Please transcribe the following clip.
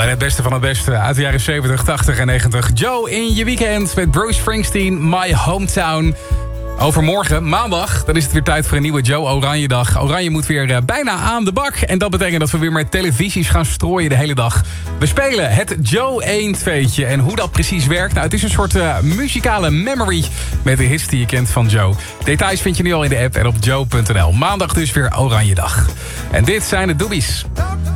Het beste van het beste uit de jaren 70, 80 en 90. Joe in je weekend met Bruce Springsteen, My Hometown. Overmorgen, maandag, dan is het weer tijd voor een nieuwe Joe Oranje dag. Oranje moet weer bijna aan de bak. En dat betekent dat we weer met televisies gaan strooien de hele dag. We spelen het Joe 1-2'tje. En hoe dat precies werkt? Nou, het is een soort muzikale memory met de hits die je kent van Joe. Details vind je nu al in de app en op joe.nl. Maandag dus weer Oranje dag. En dit zijn de Doobies.